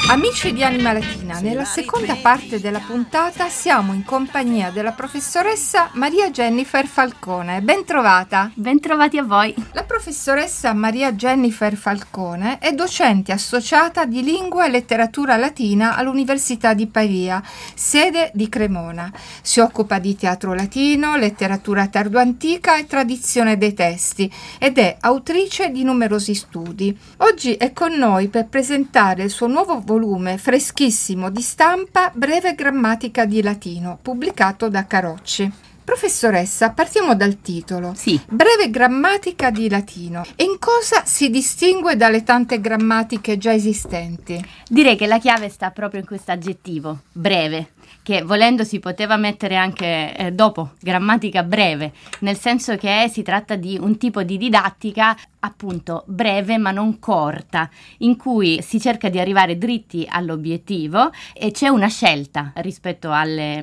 Amici di Anima Latina, nella seconda parte della puntata siamo in compagnia della professoressa Maria Jennifer Falcone. Ben trovata! Bentrovati a voi! La professoressa Maria Jennifer Falcone è docente associata di lingua e letteratura latina all'Università di Pavia, sede di Cremona. Si occupa di teatro latino, letteratura tardoantica e tradizione dei testi ed è autrice di numerosi studi. Oggi è con noi per presentare il suo nuovo volume freschissimo di stampa Breve grammatica di latino, pubblicato da Carocci. Professoressa, partiamo dal titolo. Sì. Breve grammatica di latino. E in cosa si distingue dalle tante grammatiche già esistenti? Direi che la chiave sta proprio in questo aggettivo, breve, che volendo si poteva mettere anche dopo, grammatica breve, nel senso che si tratta di un tipo di didattica appunto breve ma non corta, in cui si cerca di arrivare dritti all'obiettivo e c'è una scelta rispetto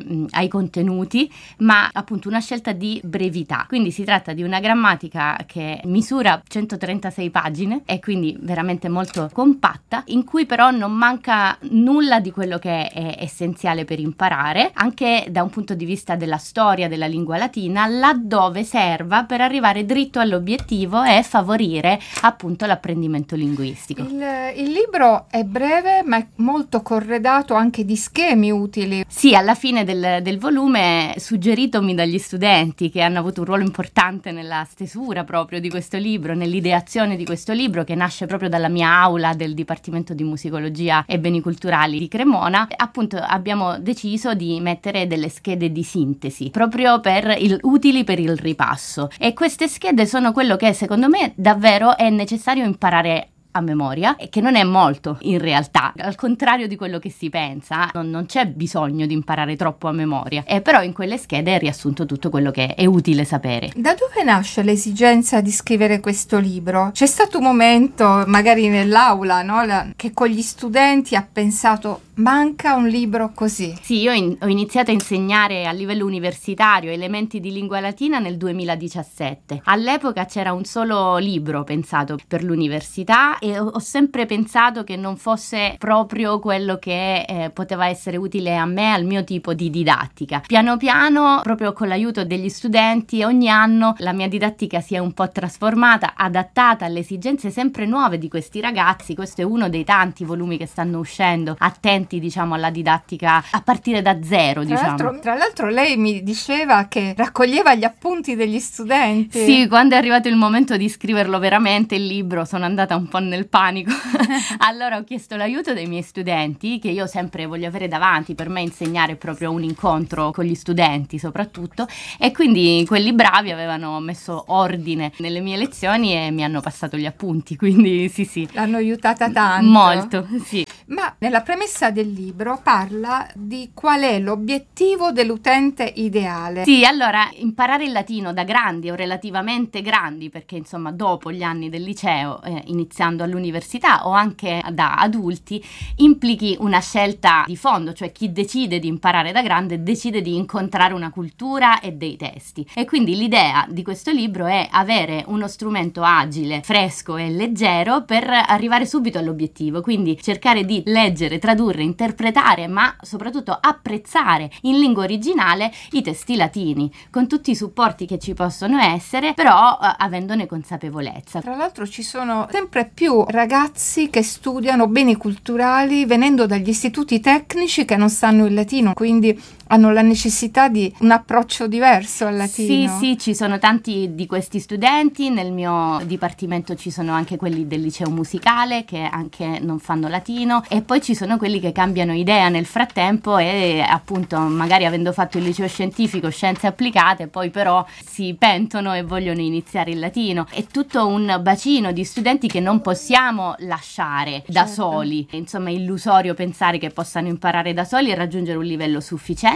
ai contenuti, ma appunto una scelta di brevità. Quindi si tratta di una grammatica che misura 136 pagine e quindi veramente molto compatta, in cui però non manca nulla di quello che è essenziale per imparare, anche da un punto di vista della storia della lingua latina, laddove serva per arrivare dritto all'obiettivo e favorire appunto l'apprendimento linguistico. Il libro è breve ma è molto corredato anche di schemi utili. Sì, alla fine del volume, suggeritomi dagli studenti che hanno avuto un ruolo importante nella stesura proprio di questo libro, nell'ideazione di questo libro, che nasce proprio dalla mia aula del Dipartimento di Musicologia e Beni Culturali di Cremona, appunto abbiamo deciso di mettere delle schede di sintesi proprio utili per il ripasso, e queste schede sono quello che secondo me davvero è necessario imparare a memoria, e che non è molto in realtà, al contrario di quello che si pensa. Non c'è bisogno di imparare troppo a memoria, però in quelle schede è riassunto tutto quello che è utile sapere. Da dove nasce l'esigenza di scrivere questo libro? C'è stato un momento magari nell'aula, no, che con gli studenti ha pensato manca un libro così? Sì, io ho iniziato a insegnare a livello universitario elementi di lingua latina nel 2017. All'epoca c'era un solo libro pensato per l'università e ho sempre pensato che non fosse proprio quello che poteva essere utile a me, al mio tipo di didattica. Piano piano, proprio con l'aiuto degli studenti, ogni anno la mia didattica si è un po' trasformata, adattata alle esigenze sempre nuove di questi ragazzi. Questo è uno dei tanti volumi che stanno uscendo, attenti diciamo alla didattica a partire da zero, Tra l'altro lei mi diceva che raccoglieva gli appunti degli studenti. Sì, quando è arrivato il momento di scriverlo veramente il libro sono andata un po' nel panico. Allora ho chiesto l'aiuto dei miei studenti, che io sempre voglio avere davanti. Per me insegnare è proprio un incontro con gli studenti soprattutto, e quindi quelli bravi avevano messo ordine nelle mie lezioni e mi hanno passato gli appunti, quindi sì. L'hanno aiutata tanto. Molto, sì. Ma nella premessa del libro parla di qual è l'obiettivo dell'utente ideale. Sì, allora imparare il latino da grandi o relativamente grandi, perché insomma dopo gli anni del liceo, iniziando all'università o anche da adulti, implichi una scelta di fondo, cioè chi decide di imparare da grande decide di incontrare una cultura e dei testi. E quindi l'idea di questo libro è avere uno strumento agile, fresco e leggero per arrivare subito all'obiettivo, quindi cercare di leggere, tradurre, interpretare, ma soprattutto apprezzare in lingua originale i testi latini, con tutti i supporti che ci possono essere, però avendone consapevolezza. Tra l'altro ci sono sempre più ragazzi che studiano beni culturali venendo dagli istituti tecnici che non sanno il latino, quindi hanno la necessità di un approccio diverso al latino. Sì, ci sono tanti di questi studenti. Nel mio dipartimento ci sono anche quelli del liceo musicale che anche non fanno latino, e poi ci sono quelli che cambiano idea nel frattempo e appunto magari avendo fatto il liceo scientifico, scienze applicate, poi però si pentono e vogliono iniziare il latino. È tutto un bacino di studenti che non possiamo lasciare da soli. Insomma, è illusorio pensare che possano imparare da soli e raggiungere un livello sufficiente,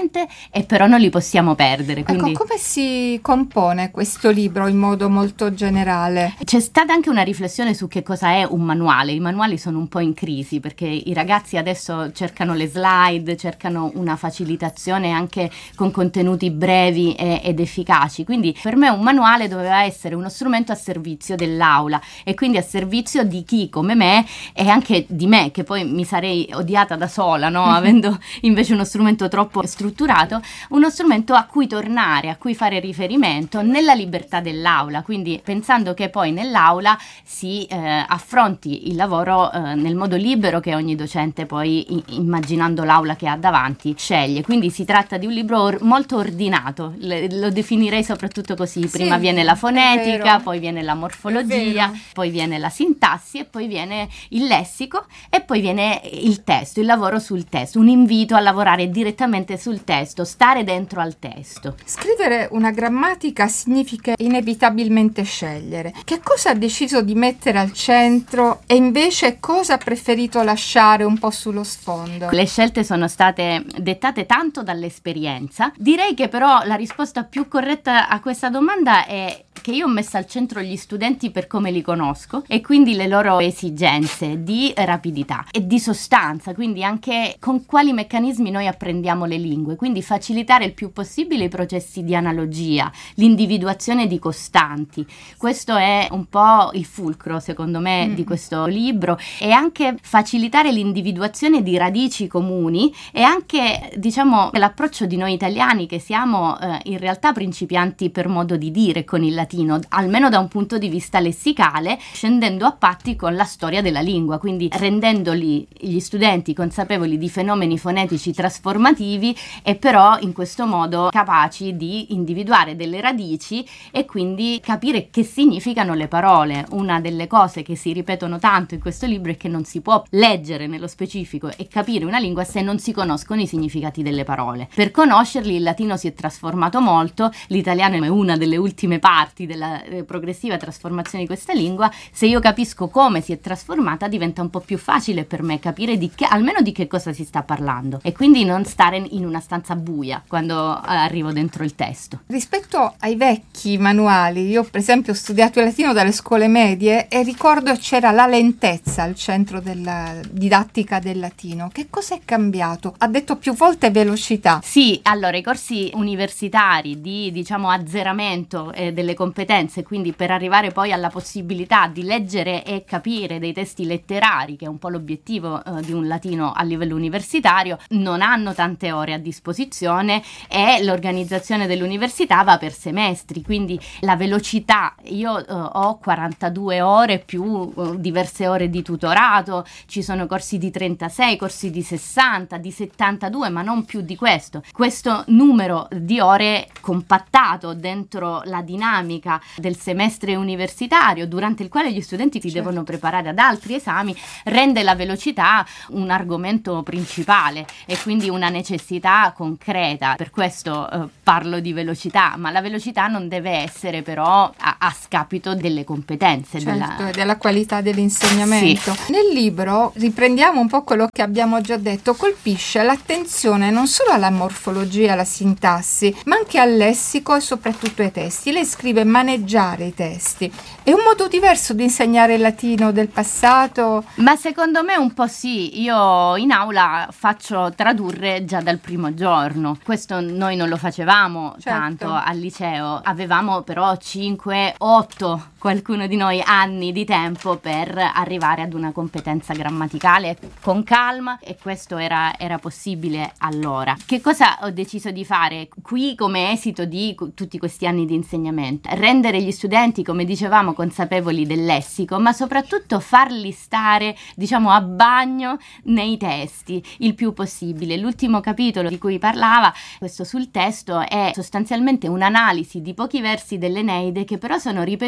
docente, e però non li possiamo perdere. Quindi Ecco, come si compone questo libro in modo molto generale? c'è stata anche una riflessione su che cosa è un manuale. I manuali sono un po' in crisi perché i ragazzi adesso cercano le slide, cercano una facilitazione anche con contenuti brevi ed efficaci. Quindi per me un manuale doveva essere uno strumento a servizio dell'aula e quindi a servizio di chi come me, e anche di me, che poi mi sarei odiata da sola, no? Avendo invece uno strumento troppo strutturato, uno strumento a cui tornare, a cui fare riferimento nella libertà dell'aula, quindi pensando che poi nell'aula si affronti il lavoro nel modo libero che ogni docente poi, immaginando l'aula che ha davanti, sceglie. Quindi si tratta di un libro molto ordinato, lo definirei soprattutto così: prima viene la fonetica, poi viene la morfologia, poi viene la sintassi e poi viene il lessico e poi viene il testo, il lavoro sul testo, un invito a lavorare direttamente sul testo, stare dentro al testo. Scrivere una grammatica significa inevitabilmente scegliere. Che cosa ha deciso di mettere al centro e invece cosa ha preferito lasciare un po' sullo sfondo? Le scelte sono state dettate tanto dall'esperienza. Direi che però la risposta più corretta a questa domanda è che io ho messo al centro gli studenti per come li conosco e quindi le loro esigenze di rapidità e di sostanza, quindi anche con quali meccanismi noi apprendiamo le lingue, quindi facilitare il più possibile i processi di analogia, l'individuazione di costanti. Questo è un po' il fulcro, secondo me, di questo libro, e anche facilitare l'individuazione di radici comuni e anche, diciamo, l'approccio di noi italiani, che siamo in realtà principianti per modo di dire con il latino, almeno da un punto di vista lessicale, scendendo a patti con la storia della lingua, quindi rendendoli, gli studenti, consapevoli di fenomeni fonetici trasformativi e però in questo modo capaci di individuare delle radici e quindi capire che significano le parole. Una delle cose che si ripetono tanto in questo libro è che non si può leggere nello specifico e capire una lingua se non si conoscono i significati delle parole. Per conoscerli il latino si è trasformato molto, l'italiano è una delle ultime parti della progressiva trasformazione di questa lingua. Se io capisco come si è trasformata, diventa un po' più facile per me capire almeno di che cosa si sta parlando, e quindi non stare in una stanza buia quando arrivo dentro il testo. Rispetto ai vecchi manuali, io per esempio ho studiato il latino dalle scuole medie e ricordo c'era la lentezza al centro della didattica del latino. Che cosa è cambiato? Ha detto più volte velocità. Sì, allora i corsi universitari di, diciamo, azzeramento delle competenze, quindi per arrivare poi alla possibilità di leggere e capire dei testi letterari, che è un po' l'obiettivo di un latino a livello universitario, non hanno tante ore a disposizione e l'organizzazione dell'università va per semestri, quindi la velocità, io ho 42 ore più diverse ore di tutorato, ci sono corsi di 36, corsi di 60, di 72, ma non più di questo. Questo numero di ore compattato dentro la dinamica del semestre universitario, durante il quale gli studenti si devono preparare ad altri esami, rende la velocità un argomento principale e quindi una necessità concreta. Per questo parlo di velocità, ma la velocità non deve essere però a scapito delle competenze, della qualità dell'insegnamento. Sì. Nel libro riprendiamo un po' quello che abbiamo già detto, colpisce l'attenzione non solo alla morfologia, alla sintassi, ma anche al lessico e soprattutto ai testi. Lei scrive maneggiare i testi. È un modo diverso di insegnare il latino del passato? Ma secondo me un po' sì. Io in aula faccio tradurre già dal primo giorno. Questo noi non lo facevamo tanto al liceo. Avevamo però 5, 8, qualcuno di noi, anni di tempo per arrivare ad una competenza grammaticale con calma, e questo era possibile allora. Che cosa ho deciso di fare qui come esito di tutti questi anni di insegnamento? Rendere gli studenti, come dicevamo, consapevoli del lessico, ma soprattutto farli stare, diciamo, a bagno nei testi il più possibile. L'ultimo capitolo di cui parlava, questo sul testo, è sostanzialmente un'analisi di pochi versi dell'Eneide che però sono ripetuti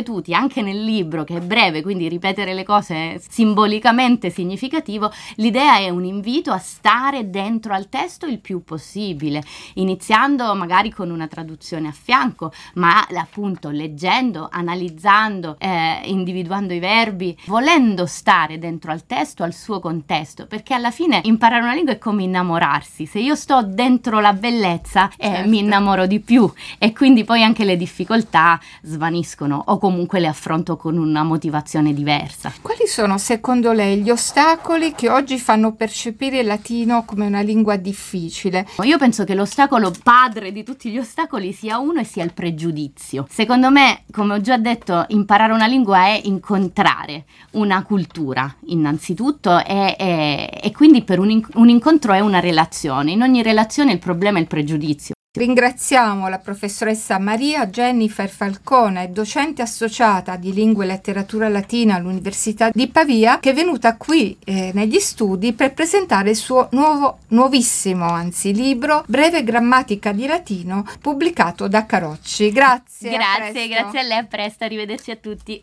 anche nel libro, che è breve, quindi ripetere le cose è simbolicamente significativo, l'idea è un invito a stare dentro al testo il più possibile, iniziando magari con una traduzione a fianco, ma appunto leggendo, analizzando, individuando i verbi, volendo stare dentro al testo, al suo contesto, perché alla fine imparare una lingua è come innamorarsi. Se io sto dentro la bellezza, certo, mi innamoro di più, e quindi poi anche le difficoltà svaniscono, o comunque le affronto con una motivazione diversa. Quali sono secondo lei gli ostacoli che oggi fanno percepire il latino come una lingua difficile? Io penso che l'ostacolo padre di tutti gli ostacoli sia uno e sia il pregiudizio. Secondo me, come ho già detto, imparare una lingua è incontrare una cultura innanzitutto, e quindi per un incontro è una relazione. In ogni relazione il problema è il pregiudizio. Ringraziamo la professoressa Maria Jennifer Falcone, docente associata di Lingua e Letteratura Latina all'Università di Pavia, che è venuta qui negli studi per presentare il suo nuovissimo libro Breve grammatica di latino, pubblicato da Carocci. Grazie Grazie a lei, a presto, arrivederci a tutti.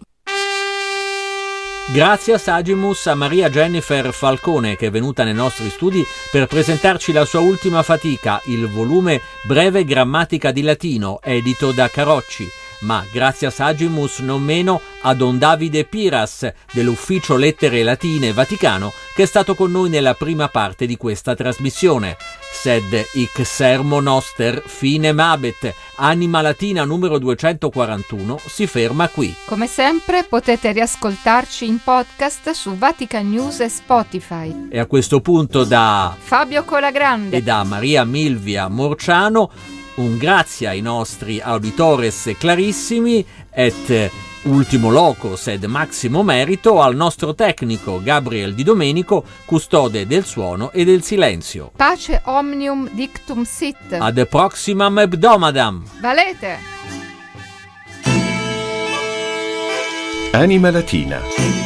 Grazie a Sagimus, a Maria Jennifer Falcone, che è venuta nei nostri studi per presentarci la sua ultima fatica, il volume Breve grammatica di latino, edito da Carocci. Ma grazie a Sagimus non meno a Don Davide Piras dell'Ufficio Lettere Latine Vaticano, che è stato con noi nella prima parte di questa trasmissione. Sed hic sermo noster finem habet, Anima Latina numero 241 si ferma qui. Come sempre potete riascoltarci in podcast su Vatican News e Spotify. E a questo punto da Fabio Colagrande e da Maria Milvia Morciano un grazie ai nostri auditores clarissimi et ultimo locus ed maximo merito al nostro tecnico Gabriel Di Domenico, custode del suono e del silenzio. Pace omnium dictum sit. Ad proximam hebdomadam. Valete! Anima Latina.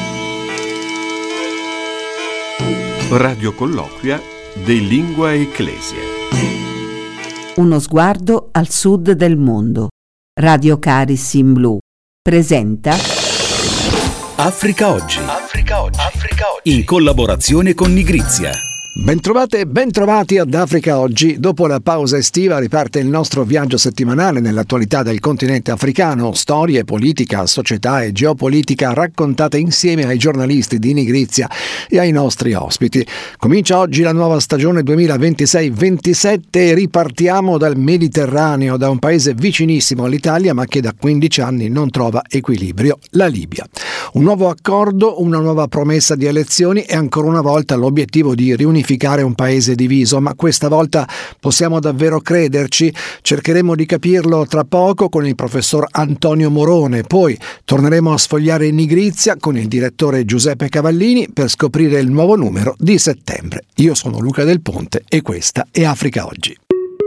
Radio colloquia de Lingua Ecclesia. Uno sguardo al sud del mondo. Radio Caris in Blu presenta Africa Oggi. In collaborazione con Nigrizia. Bentrovate e bentrovati ad Africa Oggi. Dopo la pausa estiva riparte il nostro viaggio settimanale nell'attualità del continente africano. Storie, politica, società e geopolitica raccontate insieme ai giornalisti di Nigrizia e ai nostri ospiti. Comincia oggi la nuova stagione 2026-27 e ripartiamo dal Mediterraneo, da un paese vicinissimo all'Italia ma che da 15 anni non trova equilibrio, la Libia. Un nuovo accordo, una nuova promessa di elezioni e ancora una volta l'obiettivo di riunificare un paese diviso, ma questa volta possiamo davvero crederci? Cercheremo di capirlo tra poco con il professor Antonio Morone, poi torneremo a sfogliare Nigrizia con il direttore Giuseppe Cavallini per scoprire il nuovo numero di settembre. Io sono Luca Del Ponte e questa è Africa Oggi.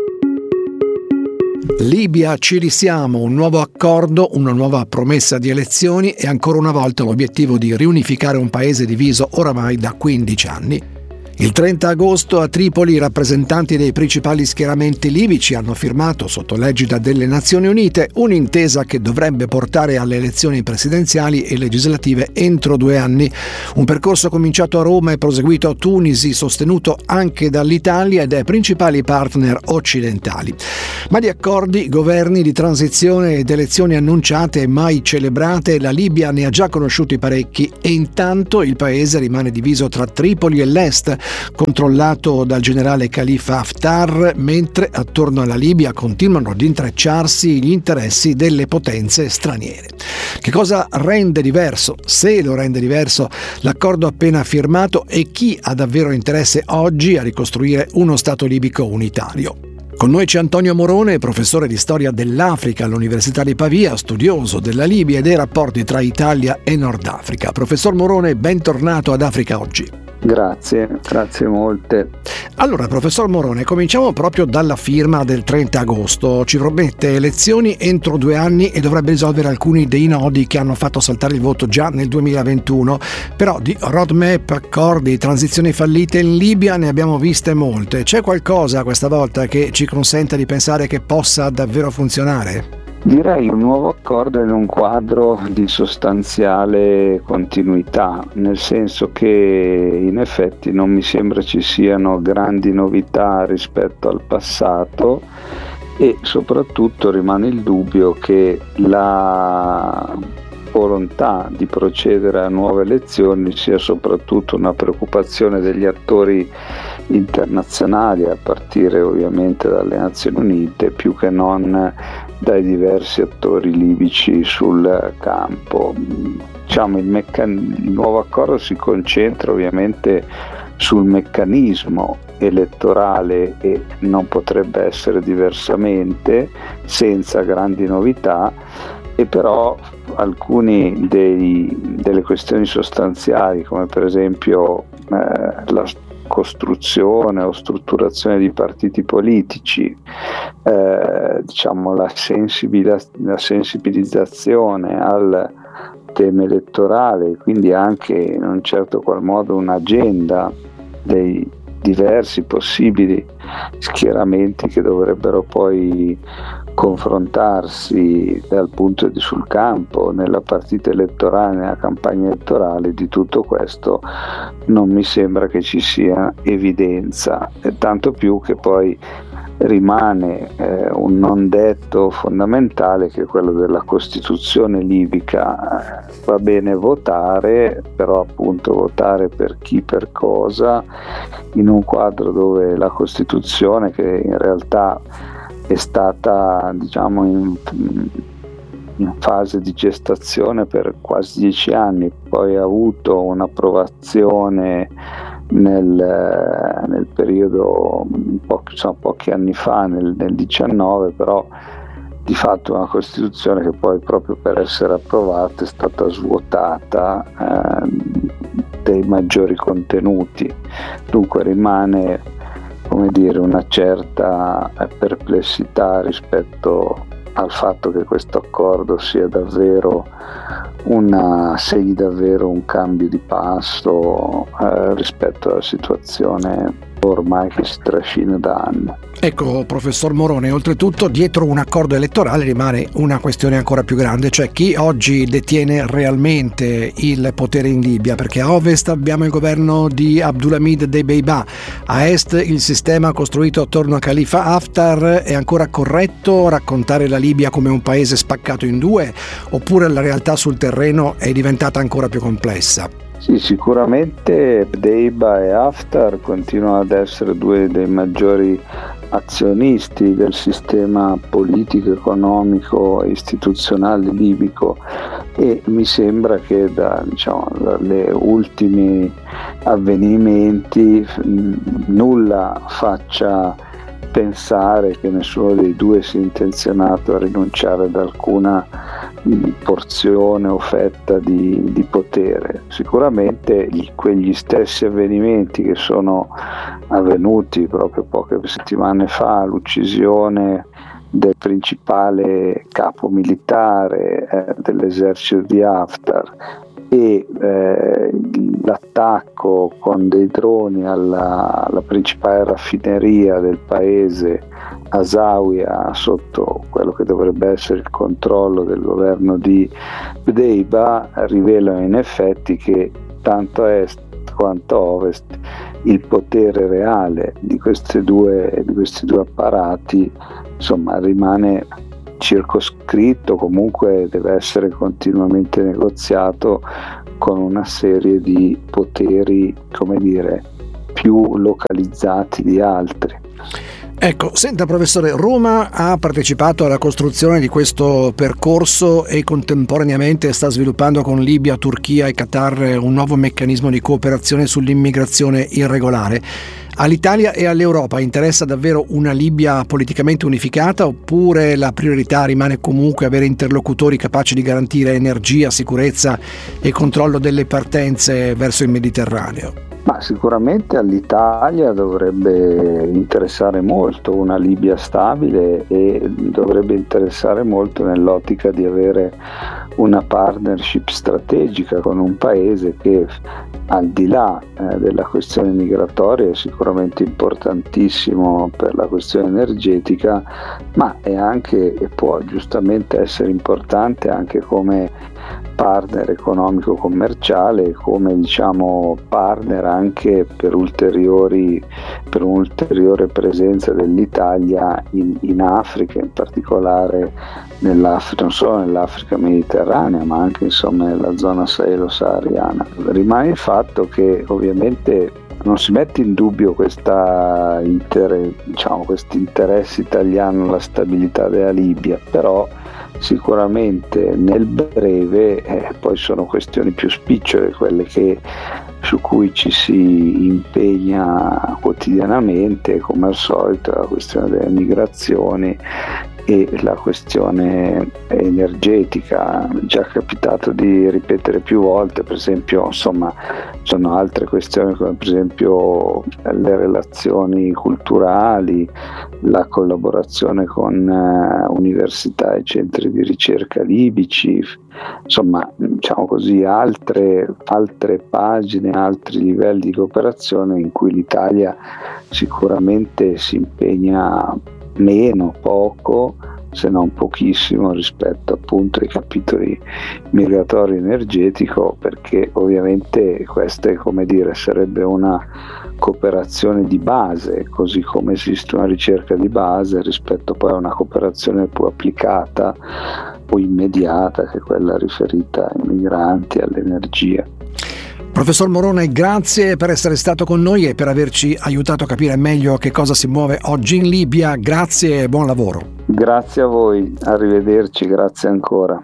Libia, ci risiamo, un nuovo accordo, una nuova promessa di elezioni e ancora una volta l'obiettivo di riunificare un paese diviso oramai da 15 anni. Il 30 agosto a Tripoli i rappresentanti dei principali schieramenti libici hanno firmato, sotto l'egida delle Nazioni Unite, un'intesa che dovrebbe portare alle elezioni presidenziali e legislative entro 2 anni. Un percorso cominciato a Roma e proseguito a Tunisi, sostenuto anche dall'Italia e dai principali partner occidentali. Ma di accordi, governi di transizione ed elezioni annunciate e mai celebrate, la Libia ne ha già conosciuti parecchi e intanto il paese rimane diviso tra Tripoli e l'est, controllato dal generale Khalifa Haftar, mentre attorno alla Libia continuano ad intrecciarsi gli interessi delle potenze straniere. Che cosa rende diverso, se lo rende diverso, l'accordo appena firmato e chi ha davvero interesse oggi a ricostruire uno Stato libico unitario? Con noi c'è Antonio Morone, professore di storia dell'Africa all'Università di Pavia, studioso della Libia e dei rapporti tra Italia e Nord Africa. Professor Morone, bentornato ad Africa Oggi. Grazie molte. Allora, professor Morone, cominciamo proprio dalla firma del 30 agosto. Ci promette elezioni entro 2 anni e dovrebbe risolvere alcuni dei nodi che hanno fatto saltare il voto già nel 2021. Però di roadmap, accordi, transizioni fallite in Libia ne abbiamo viste molte. C'è qualcosa questa volta che ci consente di pensare che possa davvero funzionare? Direi un nuovo accordo in un quadro di sostanziale continuità, nel senso che in effetti non mi sembra ci siano grandi novità rispetto al passato e soprattutto rimane il dubbio che la volontà di procedere a nuove elezioni sia soprattutto una preoccupazione degli attori internazionali, a partire ovviamente dalle Nazioni Unite, più che non dai diversi attori libici sul campo. Diciamo, il nuovo accordo si concentra ovviamente sul meccanismo elettorale e non potrebbe essere diversamente, senza grandi novità, e però alcune delle questioni sostanziali, come per esempio la costruzione o strutturazione di partiti politici, diciamo la sensibilizzazione al tema elettorale, quindi anche in un certo qual modo un'agenda dei diversi possibili schieramenti che dovrebbero poi confrontarsi sul campo, nella partita elettorale, nella campagna elettorale. Di tutto questo non mi sembra che ci sia evidenza, e tanto più che poi rimane un non detto fondamentale, che è quello della Costituzione libica. Va bene votare, però appunto votare per chi, per cosa, in un quadro dove la Costituzione, che in realtà è stata, diciamo, in fase di gestazione per quasi 10 anni, poi ha avuto un'approvazione nel periodo pochi anni fa, nel 19, però di fatto una Costituzione che poi, proprio per essere approvata, è stata svuotata dei maggiori contenuti. Dunque rimane, come dire, una certa perplessità rispetto al fatto che questo accordo segni davvero un cambio di passo rispetto alla situazione ormai che si trascina da anni. Ecco, professor Morone, oltretutto dietro un accordo elettorale rimane una questione ancora più grande, cioè chi oggi detiene realmente il potere in Libia, perché a ovest abbiamo il governo di Abdulhamid Dbeibeh, a est il sistema costruito attorno a Khalifa Haftar. È ancora corretto raccontare la Libia come un paese spaccato in due, oppure la realtà sul terreno è diventata ancora più complessa? Sì, sicuramente Dbeibeh e Haftar continuano ad essere due dei maggiori azionisti del sistema politico, economico e istituzionale libico, e mi sembra che dalle ultimi avvenimenti nulla faccia pensare che nessuno dei due sia intenzionato a rinunciare ad alcuna porzione o fetta di potere. Sicuramente quegli stessi avvenimenti che sono avvenuti proprio poche settimane fa, l'uccisione del principale capo militare dell'esercito di Haftar e l'attacco con dei droni alla principale raffineria del paese, a Zawiya, sotto quello che dovrebbe essere il controllo del governo di Dbeibeh, rivelano in effetti che tanto a est quanto a ovest il potere reale di questi due apparati, insomma, rimane circoscritto, comunque deve essere continuamente negoziato con una serie di poteri, come dire, più localizzati di altri. Ecco, senta professore, Roma ha partecipato alla costruzione di questo percorso e contemporaneamente sta sviluppando con Libia, Turchia e Qatar un nuovo meccanismo di cooperazione sull'immigrazione irregolare. All'Italia e all'Europa interessa davvero una Libia politicamente unificata, oppure la priorità rimane comunque avere interlocutori capaci di garantire energia, sicurezza e controllo delle partenze verso il Mediterraneo? Ma sicuramente all'Italia dovrebbe interessare molto una Libia stabile, e dovrebbe interessare molto nell'ottica di avere una partnership strategica con un paese che, al di là della questione migratoria, è sicuramente importantissimo per la questione energetica, ma è anche, e può giustamente essere importante anche come partner economico-commerciale, come partner anche per un'ulteriore presenza dell'Italia in Africa, in particolare nell'Africa, non solo nell'Africa mediterranea, ma anche nella zona sahelo-sahariana. Rimane il fatto che ovviamente non si mette in dubbio questo interesse italiano alla stabilità della Libia, però sicuramente nel breve poi sono questioni più spicciole quelle su cui ci si impegna quotidianamente, come al solito, la questione delle migrazioni e la questione energetica. Già capitato di ripetere più volte, per esempio, sono altre questioni come per esempio le relazioni culturali, la collaborazione con università e centri di ricerca libici, altre pagine, altri livelli di cooperazione in cui l'Italia sicuramente si impegna poco, se non pochissimo, rispetto appunto ai capitoli migratori energetico, perché ovviamente questa sarebbe una cooperazione di base, così come esiste una ricerca di base rispetto poi a una cooperazione più applicata o immediata, che è quella riferita ai migranti e all'energia. Professor Morone, grazie per essere stato con noi e per averci aiutato a capire meglio che cosa si muove oggi in Libia. Grazie e buon lavoro. Grazie a voi, arrivederci, grazie ancora.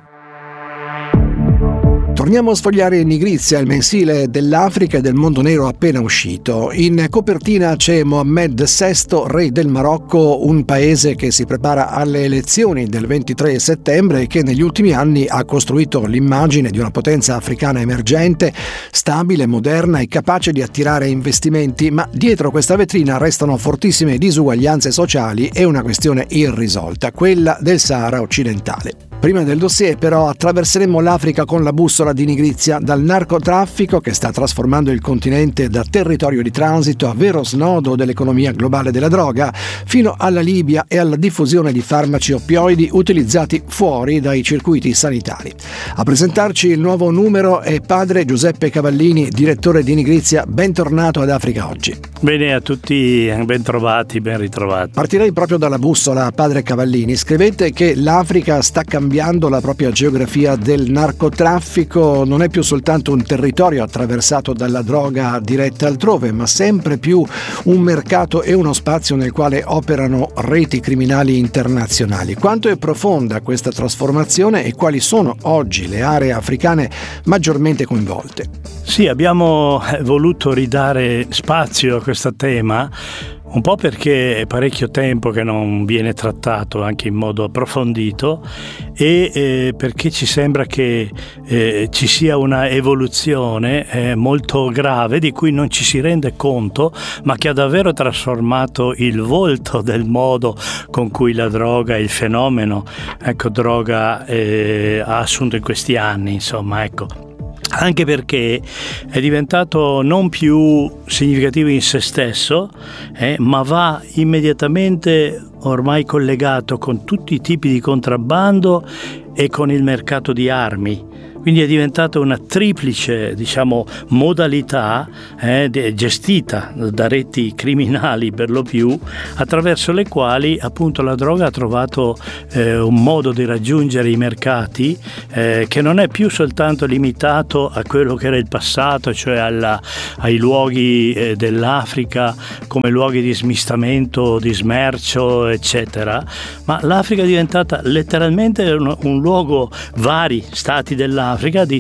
Torniamo a sfogliare Nigrizia, il mensile dell'Africa e del mondo nero appena uscito. In copertina c'è Mohammed VI, re del Marocco, un paese che si prepara alle elezioni del 23 settembre e che negli ultimi anni ha costruito l'immagine di una potenza africana emergente, stabile, moderna e capace di attirare investimenti, ma dietro questa vetrina restano fortissime disuguaglianze sociali e una questione irrisolta, quella del Sahara occidentale. Prima del dossier però attraverseremo l'Africa con la bussola di Nigrizia, dal narcotraffico che sta trasformando il continente da territorio di transito a vero snodo dell'economia globale della droga, fino alla Libia e alla diffusione di farmaci oppioidi utilizzati fuori dai circuiti sanitari. A presentarci il nuovo numero è padre Giuseppe Cavallini, direttore di Nigrizia. Bentornato ad Africa Oggi. Bene a tutti, ben trovati, ben ritrovati. Partirei proprio dalla bussola, padre Cavallini. Scrivete che l'Africa sta cambiando la propria geografia del narcotraffico, non è più soltanto un territorio attraversato dalla droga diretta altrove, ma sempre più un mercato e uno spazio nel quale operano reti criminali internazionali. Quanto è profonda questa trasformazione e quali sono oggi le aree africane maggiormente coinvolte? Sì, abbiamo voluto ridare spazio a questo tema, un po' perché è parecchio tempo che non viene trattato anche in modo approfondito e perché ci sembra che ci sia una evoluzione molto grave di cui non ci si rende conto, ma che ha davvero trasformato il volto del modo con cui la droga, il fenomeno droga ha assunto in questi anni, anche perché è diventato non più significativo in se stesso, ma va immediatamente ormai collegato con tutti i tipi di contrabbando e con il mercato di armi. Quindi è diventata una triplice, modalità gestita da reti criminali per lo più, attraverso le quali appunto la droga ha trovato un modo di raggiungere i mercati che non è più soltanto limitato a quello che era il passato, cioè ai luoghi dell'Africa come luoghi di smistamento, di smercio, eccetera, ma l'Africa è diventata letteralmente un luogo, vari stati dell'Africa, di